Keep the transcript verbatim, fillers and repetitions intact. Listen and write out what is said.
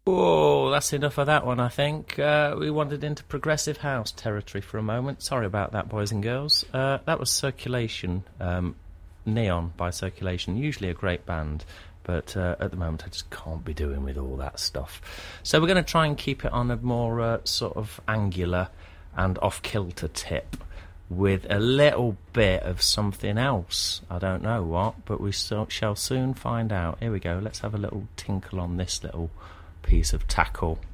Oh, that's enough of that one, I think. Uh, we wandered into progressive house territory for a moment. Sorry about that, boys and girls. Uh, that was Circulation, um, Neon by Circulation. Usually a great band, but uh, at the moment I just can't be doing with all that stuff. So we're going to try and keep it on a more uh, sort of angular and off-kilter tip, with a little bit of something else. I don't know what, but we so- shall soon find out. Here we go. Let's have a little tinkle on this little piece of tackle.